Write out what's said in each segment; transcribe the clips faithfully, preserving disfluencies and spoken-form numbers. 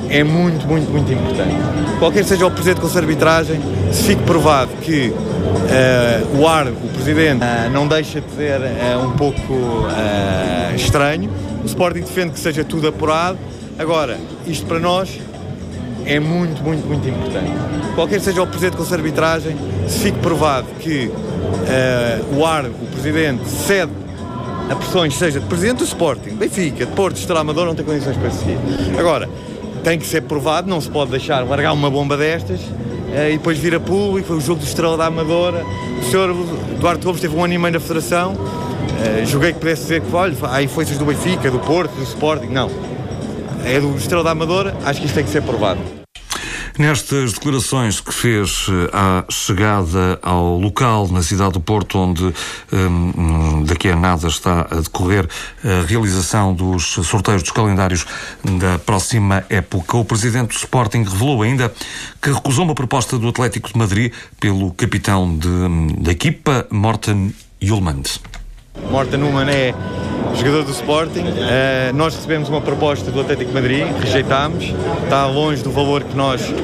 é muito, muito, muito importante. Qualquer seja o presidente com essa arbitragem, se fique provado que uh, o árbitro, o presidente, uh, não deixa de ser uh, um pouco uh, estranho, o Sporting defende que seja tudo apurado. Agora, isto para nós é muito, muito, muito importante. Qualquer seja o presidente com essa arbitragem, se fique provado que uh, o árbitro, o presidente, cede a pressões, seja de presidente do Sporting, Benfica, de Porto, Estrela Amadora, não tem condições para seguir. Agora, tem que ser provado, não se pode deixar largar uma bomba destas uh, e depois vir a público. Foi o jogo do Estrela da Amadora. O senhor Duarte Gomes teve um ano e meio na Federação. Uh, julguei que pudesse dizer que olha, há influências do Benfica, do Porto, do Sporting. Não. É do Estrela da Amadora, acho que isto tem que ser provado. Nestas declarações que fez à chegada ao local na cidade do Porto, onde um, daqui a nada está a decorrer a realização dos sorteios dos calendários da próxima época, o presidente do Sporting revelou ainda que recusou uma proposta do Atlético de Madrid pelo capitão de, da equipa, Morten Hjulmand. Morten Hjulmand é jogador do Sporting. Uh, nós recebemos uma proposta do Atlético de Madrid, rejeitámos, está longe do valor que nós, uh,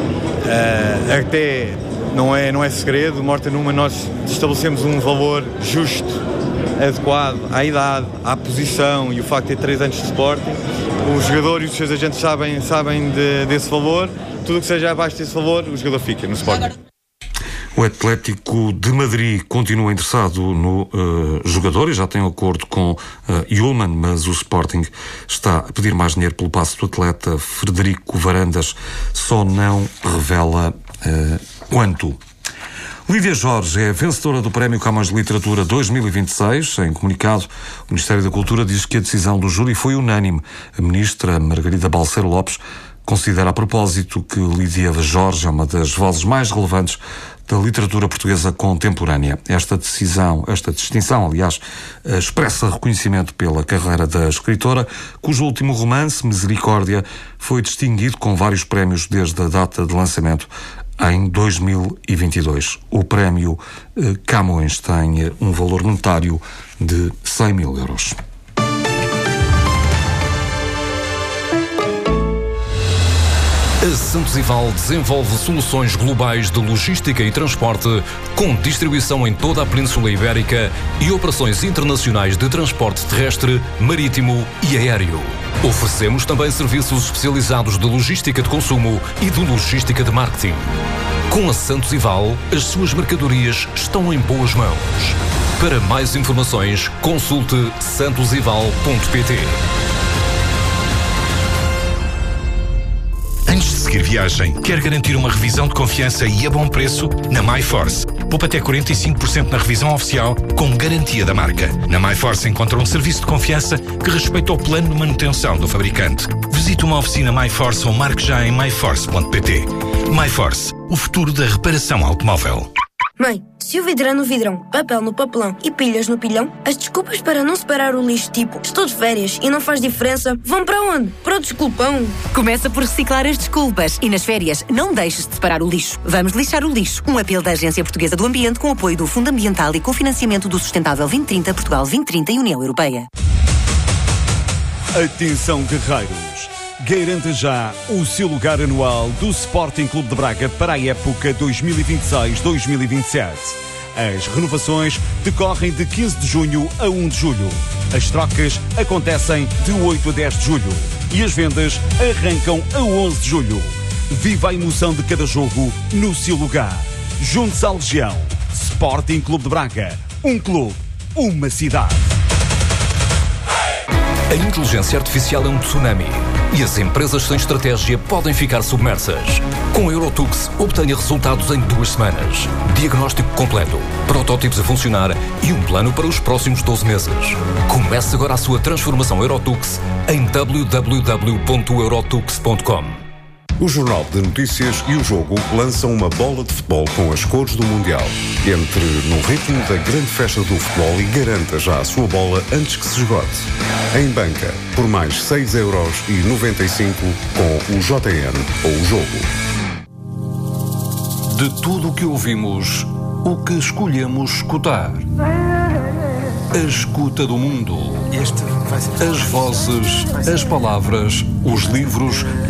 até não é, não é segredo, Morten Hjulmand, nós estabelecemos um valor justo, adequado à idade, à posição e o facto de ter três anos de Sporting. O jogador e os seus agentes sabem, sabem de, desse valor, tudo o que seja abaixo desse valor, o jogador fica no Sporting. O Atlético de Madrid continua interessado no uh, jogador e já tem um acordo com uh, Hjulmand, mas o Sporting está a pedir mais dinheiro pelo passe do atleta. Frederico Varandas só não revela uh, quanto. Lídia Jorge é vencedora do Prémio Camões de Literatura dois mil e vinte e seis. Em comunicado, o Ministério da Cultura diz que a decisão do júri foi unânime. A ministra Margarida Balseiro Lopes considera a propósito que Lídia Jorge é uma das vozes mais relevantes da literatura portuguesa contemporânea. Esta decisão, esta distinção, aliás, expressa reconhecimento pela carreira da escritora, cujo último romance, Misericórdia, foi distinguido com vários prémios desde a data de lançamento em dois mil e vinte e dois. O prémio eh, Camões tem um valor monetário de cem mil euros. A Santos Ival desenvolve soluções globais de logística e transporte com distribuição em toda a Península Ibérica e operações internacionais de transporte terrestre, marítimo e aéreo. Oferecemos também serviços especializados de logística de consumo e de logística de marketing. Com a Santos Ival, as suas mercadorias estão em boas mãos. Para mais informações, consulte santos ival ponto pt. Antes de seguir viagem, quer garantir uma revisão de confiança e a bom preço? Na MyForce. Poupa até quarenta e cinco por cento na revisão oficial, com garantia da marca. Na MyForce encontra um serviço de confiança que respeita o plano de manutenção do fabricante. Visite uma oficina MyForce ou marque já em my force ponto pt. MyForce, o futuro da reparação automóvel. Mãe, se o vidro é no vidrão, papel no papelão e pilhas no pilhão, as desculpas para não separar o lixo, tipo estou de férias e não faz diferença, vão para onde? Para o desculpão. Começa por reciclar as desculpas e nas férias não deixes de separar o lixo. Vamos lixar o lixo. Um apelo da Agência Portuguesa do Ambiente com apoio do Fundo Ambiental e com financiamento do Sustentável vinte trinta, Portugal vinte trinta e União Europeia. Atenção, guerreiros! Garanta já o seu lugar anual do Sporting Clube de Braga para a época dois mil e vinte e seis dois mil e vinte e sete. As renovações decorrem de quinze de junho a um de julho. As trocas acontecem de oito a dez de julho. E as vendas arrancam a onze de julho. Viva a emoção de cada jogo no seu lugar. Junte-se à Legião. Sporting Clube de Braga. Um clube, uma cidade. A inteligência artificial é um tsunami e as empresas sem estratégia podem ficar submersas. Com a Eurotux, obtenha resultados em duas semanas. Diagnóstico completo, protótipos a funcionar e um plano para os próximos doze meses. Comece agora a sua transformação Eurotux em w w w ponto eurotux ponto com. O Jornal de Notícias e o Jogo lançam uma bola de futebol com as cores do Mundial. Entre no ritmo da grande festa do futebol e garanta já a sua bola antes que se esgote. Em banca, por mais seis euros e noventa e cinco com o J N ou o Jogo. De tudo o que ouvimos, o que escolhemos escutar. A escuta do mundo. As vozes, as palavras, os livros